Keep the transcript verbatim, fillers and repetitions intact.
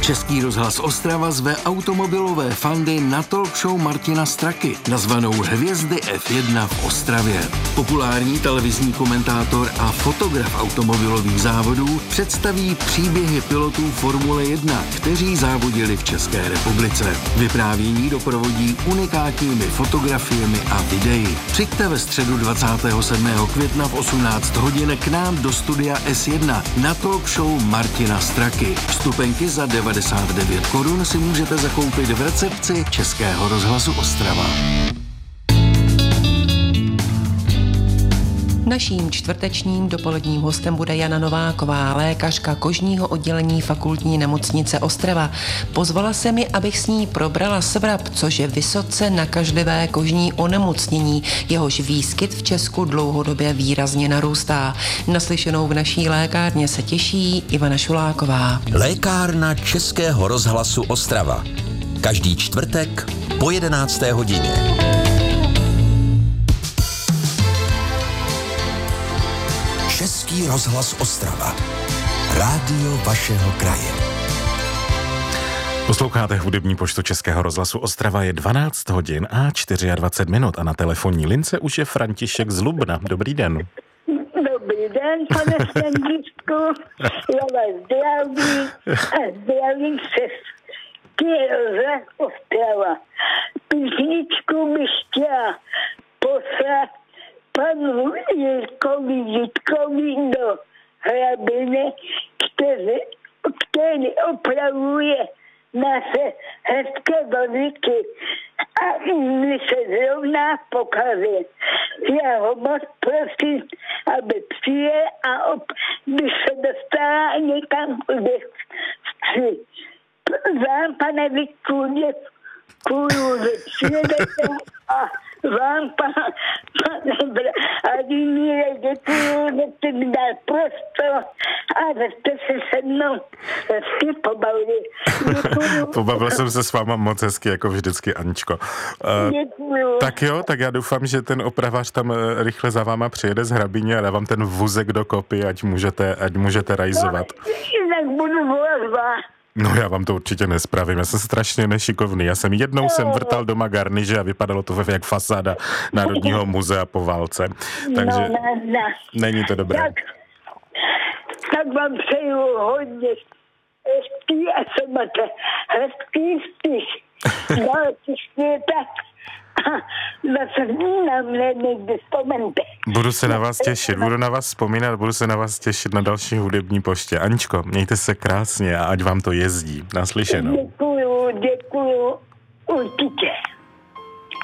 Český rozhlas Ostrava zve automobilové fandy na talk show Martina Straky, nazvanou Hvězdy F jedna v Ostravě. Populární televizní komentátor a fotograf automobilových závodů představí příběhy pilotů Formule jedna, kteří závodili v České republice. Vyprávění doprovodí unikátními fotografiemi a videí. Přijďte ve středu dvacátého sedmého května v osmnáct hodin k nám do studia S jedna na talk show Martina Straky. Vstupenky za devadesát devět korun si můžete zakoupit v recepci Českého rozhlasu Ostrava. Naším čtvrtečním dopoledním hostem bude Jana Nováková, lékařka kožního oddělení Fakultní nemocnice Ostrava. Pozvala se mi, abych s ní probrala svrap, což je vysoce nakažlivé kožní onemocnění, jehož výskyt v Česku dlouhodobě výrazně narůstá. Naslyšenou v naší lékárně se těší Ivana Šuláková. Lékárna Českého rozhlasu Ostrava. Každý čtvrtek po jedenácté hodině. Český rozhlas Ostrava. Rádio vašeho kraje. Posloucháte hudební poštu Českého rozhlasu Ostrava, je dvanáct hodin a dvacet čtyři minut a na telefonní lince už je František z Lubna. Dobrý den. Dobrý den, pane Františku. Já vás zdravím a zdravím Český rozhlas Ostrava. Písničku bych chtěla poslat panu Jirkovi Žitkovi do Hrabiny, který, který opravuje naše hezké vozíky a mi se zrovna pokazil. Já ho moc prosím, aby přijel a op- by se dostala někam, kde chci. Vám, pane Vítku, děkuju, že přijedete a vám, pane Vladimíre, děkuju, že jste mi dal prostor a že jste se se mnou hezky pobavili. Děkuju. Pobavil jsem se s váma moc hezky, jako vždycky, Aničko. Uh, Děkuju. tak jo, tak já doufám, že ten opravář tam rychle za váma přijede z Hrabíně a dá vám ten vůzek do kopy, ať můžete, ať můžete rajzovat. No, jinak budu volat vás. No já vám to určitě nespravím, já jsem strašně nešikovný. Já jsem jednou no. jsem vrtal doma garniže a vypadalo to jak fasáda Národního muzea po válce. Takže no, no, no. není to dobré. Tak, tak vám přeju hodně hezký a co máte hezký spíš. Další světa a zase na mě někdy vzpomeňte. Budu se na vás těšit, budu na vás vzpomínat, budu se na vás těšit na další hudební poště. Aničko, mějte se krásně a ať vám to jezdí. Naslyšenou. Děkuju, děkuju, určitě.